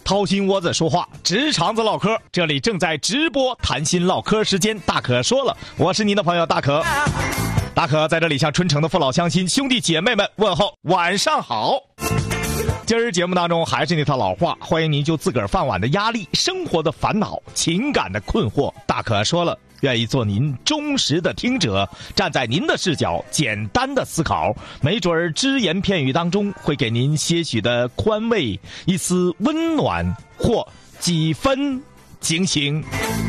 掏心窝子说话，直肠子唠嗑，这里正在直播谈心唠嗑时间，大可说了，我是您的朋友大可。大可在这里向春城的父老乡亲、兄弟姐妹们问候晚上好。今儿节目当中还是那套老话，欢迎您就自个儿饭碗的压力、生活的烦恼、情感的困惑，大可说了，愿意做您忠实的听者，站在您的视角简单的思考，没准儿只言片语当中会给您些许的宽慰，一丝温暖或几分警醒。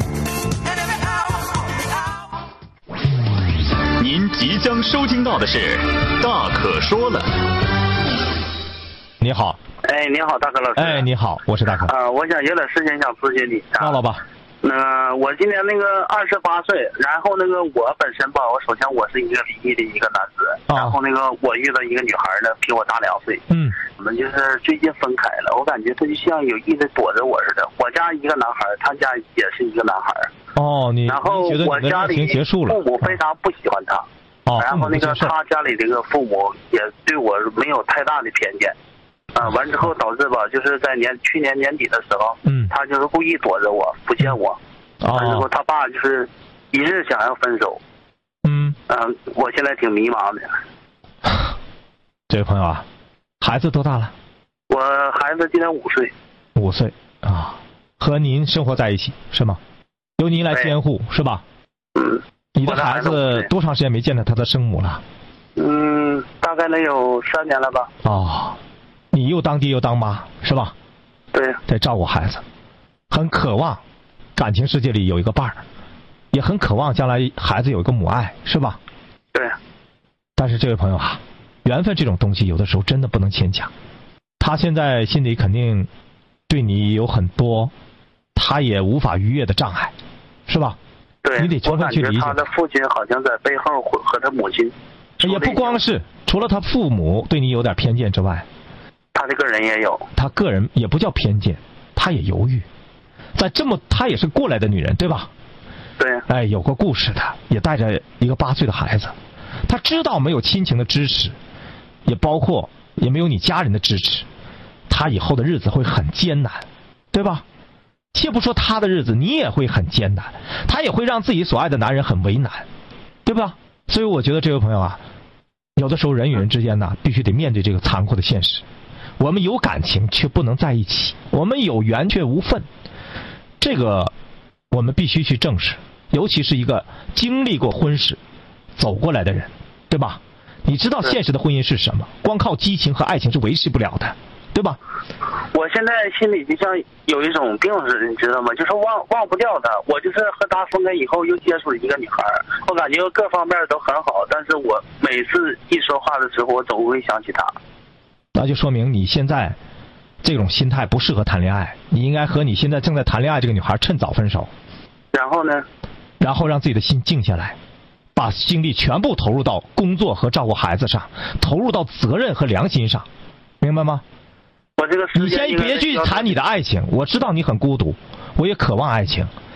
您即将收听到的是大可说了。 你好。 哎，你好，大可老师。 哎，你好，我是大可。 我想有点事情想咨询你。 唠唠吧。 我今年28岁，然后我本身吧，首先我是一个离异的一个男子，然后我遇到一个女孩呢，比我大2岁。我们就是最近分开了，我感觉她就像有意的躲着我似的。我家一个男孩，他家也是一个男孩。 然后我家里父母非常不喜欢他。然后他家里这个父母也对我没有太大的偏见。完之后导致吧，就是在去年年底的时候，他就是故意躲着我，不见我。完之后他爸就是一直想要分手。我现在挺迷茫的。 这位朋友啊，孩子多大了？ 我孩子今年5岁。 5岁啊，和您生活在一起是吗？由您来监护是吧？你的孩子多长时间没见到他的生母了？ 大概能有3年了吧。 你又当爹又当妈是吧？ 对。 得照顾孩子，很渴望感情世界里有一个伴儿，也很渴望将来孩子有一个母爱是吧？ 对。 但是这位朋友啊，缘分这种东西有的时候真的不能牵强。他现在心里肯定对你有很多他也无法逾越的障碍是吧？ 对。 你得充分去理解。 他的父亲好像在背后和他母亲也不光是，除了他父母对你有点偏见之外， 他这个人也有。 他个人也不叫偏见，他也犹豫。他也是过来的女人对吧？ 对。 有过故事的，也带着一个8岁的孩子，他知道没有亲情的支持，也没有你家人的支持，他以后的日子会很艰难，对吧？且不说他的日子，你也会很艰难，他也会让自己所爱的男人很为难，对吧？所以我觉得这位朋友啊，有的时候人与人之间呢，必须得面对这个残酷的现实。我们有感情却不能在一起，我们有缘却无分，这个我们必须去正视，尤其是一个经历过婚事走过来的人，对吧？你知道现实的婚姻是什么，光靠激情和爱情是维持不了的，对吧？ 我现在心里就像有一种病似的，你知道吗？就是忘不掉他。我就是和他分开以后又接触了一个女孩，我感觉各方面都很好，但是我每次一说话的时候，我总会想起他。 那就说明你现在这种心态不适合谈恋爱，你应该和你现在正在谈恋爱这个女孩趁早分手。 然后呢？ 然后让自己的心静下来，把精力全部投入到工作和照顾孩子上，投入到责任和良心上，明白吗？ 我这个你先别去谈你的爱情，我知道你很孤独，我也渴望爱情，